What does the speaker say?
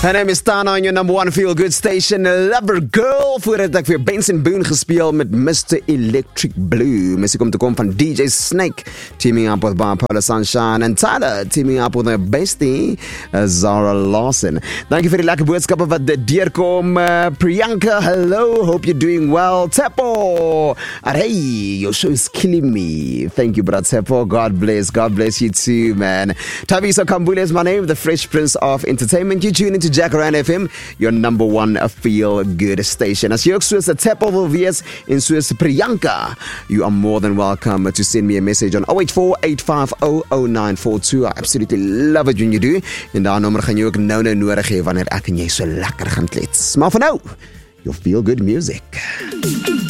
Her name is Tana on your number one feel-good station, Lover Girl. Voordat ek weer Benson Boone gespeel met Mr. Electric Blue. Muziek om te kom van DJ Snake, teaming up with Bipolar Sunshine, and Tyler, teaming up with their bestie, Zara Lawson. Dankie vir die lekker boodskappe wat deurkom. Priyanka, hello, hope you're doing well. Teppo, hey, your show is killing me. Thank you, brother Teppo. God bless you too, man. Taviso Kambule is my name, the Fresh Prince of Entertainment. You tune into Jacaranda FM, your number one feel-good station. As jy ook soos 'n Teppo wil wees en soos Priyanka, you are more than welcome to send me a message on 084-850-0942. I absolutely love it when you do. En daar nommer gaan jy ook nou nodig hê wanneer ek en jy so lekker gaan klets. Maar vir nou, your feel-good music.